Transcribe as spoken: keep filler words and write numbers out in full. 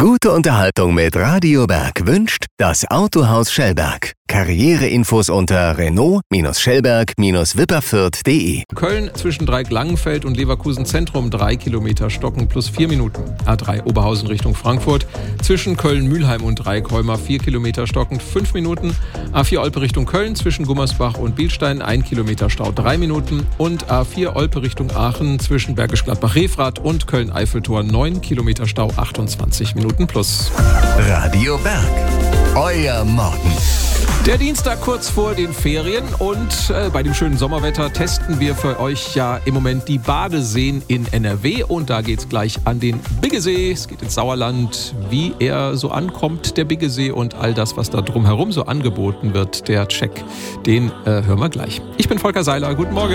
Gute Unterhaltung mit Radio Berg wünscht das Autohaus Schellberg. Karriereinfos unter Renault-Schellberg-Wipperfürth punkt de. Köln zwischen Dreieck-Langenfeld und Leverkusen Zentrum drei Kilometer stocken plus vier Minuten. A drei Oberhausen Richtung Frankfurt zwischen Köln-Mühlheim und Dreieck-Heuma vier Kilometer stockend fünf Minuten. A vier Olpe Richtung Köln zwischen Gummersbach und Bielstein ein Kilometer Stau drei Minuten. Und A vier Olpe Richtung Aachen zwischen Bergisch Gladbach-Refrath und Köln-Eiffeltor neun Kilometer Stau achtundzwanzig Minuten plus. Radio Berg, euer Morgen. Der Dienstag kurz vor den Ferien und äh, bei dem schönen Sommerwetter testen wir für euch ja im Moment die Badeseen in N R W und da geht's gleich an den Biggesee. Es geht ins Sauerland, wie er so ankommt, der Biggesee und all das, was da drumherum so angeboten wird, der Check, den äh, hören wir gleich. Ich bin Volker Seiler, guten Morgen.